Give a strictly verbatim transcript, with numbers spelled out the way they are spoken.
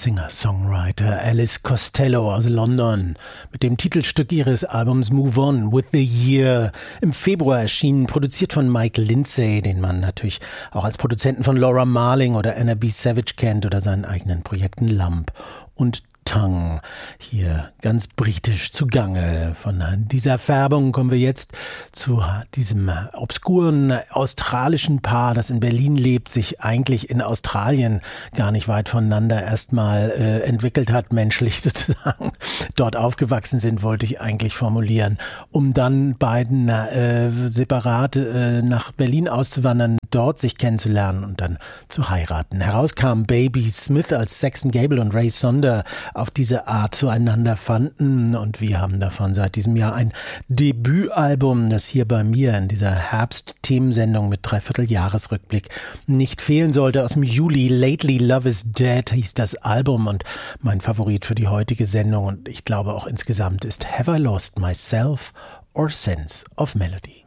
Singer-Songwriter Alice Costello aus London mit dem Titelstück ihres Albums Move On with the Year. Im Februar erschienen, produziert von Mike Lindsay, den man natürlich auch als Produzenten von Laura Marling oder Anna B. Savage kennt oder seinen eigenen Projekten Lump und Tongue. Hier ganz britisch zugange. Von dieser Färbung kommen wir jetzt zu diesem obskuren australischen Paar, das in Berlin lebt, sich eigentlich in Australien gar nicht weit voneinander erstmal äh, entwickelt hat, menschlich sozusagen. Dort aufgewachsen sind, wollte ich eigentlich formulieren, um dann beiden äh, separat äh, nach Berlin auszuwandern, dort sich kennenzulernen und dann zu heiraten. Heraus kam Baby Smith, als Saxon Gable und Ray Sonder auf diese Art zueinander fanden, und wir haben davon seit diesem Jahr ein Debütalbum, das hier bei mir in dieser Herbst-Themensendung mit Dreivierteljahresrückblick nicht fehlen sollte. Aus dem Juli, Lately Love is Dead hieß das Album, und mein Favorit für die heutige Sendung und ich glaube auch insgesamt ist Have I Lost Myself or Sense of Melody?